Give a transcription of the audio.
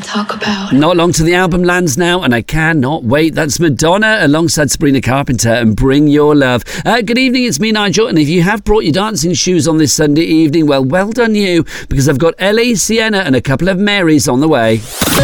talk about. Not long to the album lands now, and I cannot wait. That's Madonna alongside Sabrina Carpenter and Bring Your Love. Good evening, it's me, Nigel, and if you have brought your dancing shoes on this Sunday evening, well done you, because I've got Ellie, Sienna and a couple of Marys on the way.